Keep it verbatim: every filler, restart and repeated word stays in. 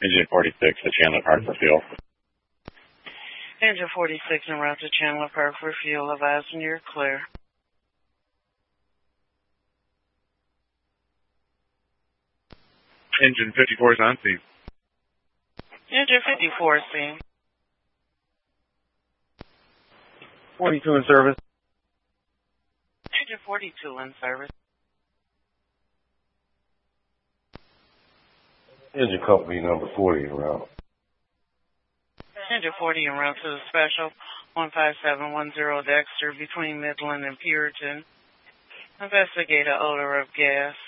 Engine forty-six to Chandler Park for fuel. Engine forty-six en route to Chandler Park for fuel. Advising you're clear. Engine fifty-four is on scene. Engine fifty-four is seen. forty-two in service. Engine forty-two in service. Engine company number forty en route. Engine forty en route to the special one five seven one zero Dexter between Midland and Puritan. Investigate an odor of gas.